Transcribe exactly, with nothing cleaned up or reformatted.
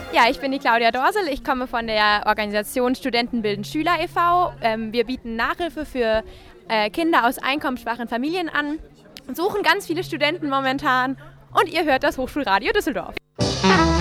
Ja, ich bin die Claudia Dorsel. Ich komme von der Organisation Studenten bilden Schüler e V Ähm, wir bieten Nachhilfe für äh, Kinder aus einkommensschwachen Familien an, suchen ganz viele Studenten momentan und ihr hört das Hochschulradio Düsseldorf.